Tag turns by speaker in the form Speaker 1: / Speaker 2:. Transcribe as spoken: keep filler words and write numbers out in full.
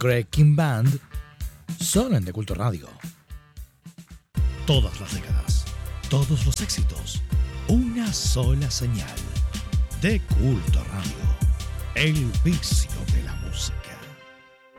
Speaker 1: Wrecking Band, solo en De Culto Radio. Todas las décadas, todos los éxitos, una sola señal. De Culto Radio, el vicio de la música.